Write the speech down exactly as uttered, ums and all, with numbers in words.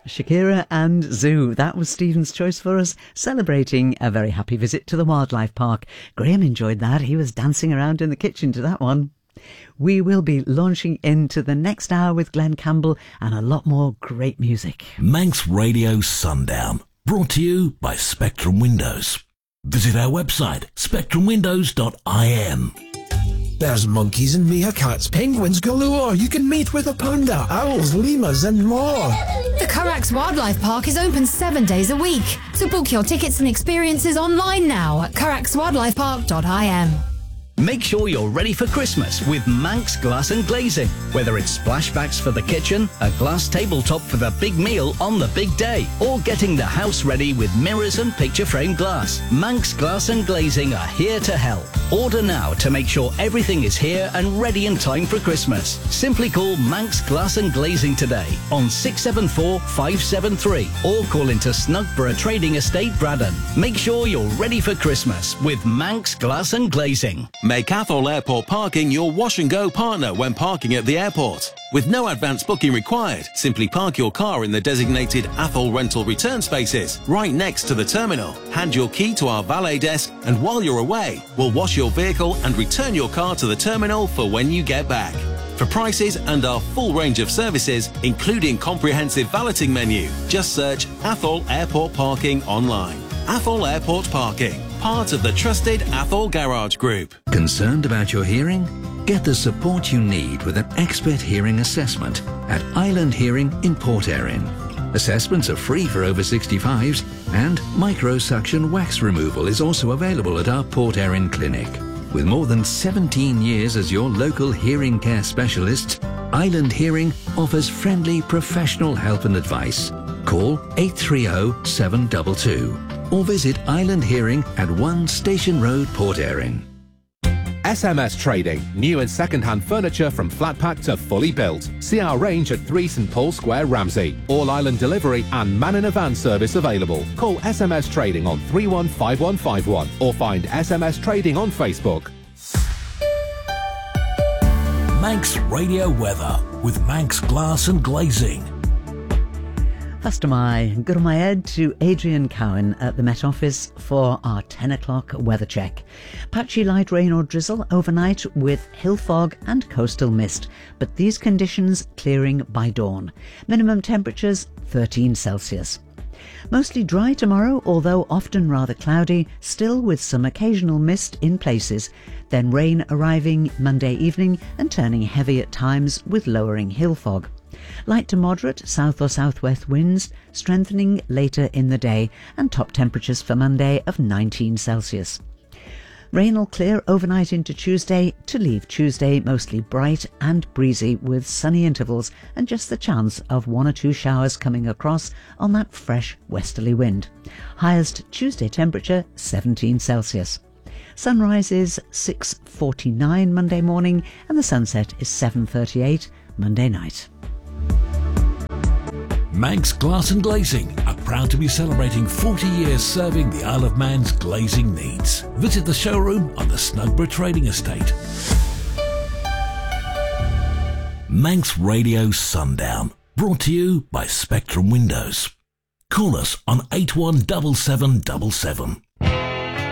Shakira and Zoo. That was Stephen's choice for us, celebrating a very happy visit to the wildlife park. Graham enjoyed that. He was dancing around in the kitchen to that one. We will be launching into the next hour with Glenn Campbell and a lot more great music. Manx Radio Sundown, brought to you by Spectrum Windows. Visit our website, spectrum windows dot I M. There's monkeys and meerkats, penguins galore. You can meet with a panda, owls, lemurs and more. The Currachs Wildlife Park is open seven days a week. So book your tickets and experiences online now at currachs wildlife park dot I M. Make sure you're ready for Christmas with Manx Glass and Glazing. Whether it's splashbacks for the kitchen, a glass tabletop for the big meal on the big day, or getting the house ready with mirrors and picture frame glass, Manx Glass and Glazing are here to help. Order now to make sure everything is here and ready in time for Christmas. Simply call Manx Glass and Glazing today on six seven four, five seven three or call into Snugborough Trading Estate, Braddon. Make sure you're ready for Christmas with Manx Glass and Glazing. Make Athol Airport Parking your wash and go partner when parking at the airport. With no advance booking required, simply park your car in the designated Athol rental return spaces right next to the terminal. Hand your key to our valet desk and while you're away, we'll wash your vehicle and return your car to the terminal for when you get back. For prices and our full range of services, including comprehensive valeting menu, just search Athol Airport Parking online. Athol Airport Parking, part of the trusted Athol Garage Group. Concerned about your hearing? Get the support you need with an expert hearing assessment at Island Hearing in Port Erin. Assessments are free for over sixty-fives and microsuction wax removal is also available at our Port Erin clinic. With more than seventeen years as your local hearing care specialist, Island Hearing offers friendly professional help and advice. Call eight three zero, seven two two or visit Island Hearing at one Station Road, Port Erin. S M S Trading, new and second-hand furniture from flat pack to fully built. See our range at three St Paul Square, Ramsey. All island delivery and man in a van service available. Call S M S Trading on three one five one five one or find S M S Trading on Facebook. Manx Radio Weather with Manx Glass and Glazing. Faster my Gurmayed to Adrian Cowan at the Met Office for our ten o'clock weather check. Patchy light rain or drizzle overnight with hill fog and coastal mist, but these conditions clearing by dawn. Minimum temperatures thirteen Celsius. Mostly dry tomorrow, although often rather cloudy, still with some occasional mist in places. Then rain arriving Monday evening and turning heavy at times with lowering hill fog. Light to moderate south or southwest winds, strengthening later in the day, and top temperatures for Monday of nineteen Celsius. Rain will clear overnight into Tuesday to leave Tuesday mostly bright and breezy with sunny intervals and just the chance of one or two showers coming across on that fresh westerly wind. Highest Tuesday temperature seventeen Celsius. Sunrise is six forty-nine Monday morning and the sunset is seven thirty-eight Monday night. Manx Glass and Glazing are proud to be celebrating forty years serving the Isle of Man's glazing needs. Visit the showroom on the Snugborough Trading Estate. Manx Radio Sundown, brought to you by Spectrum Windows. Call us on eight one seven seven seven seven.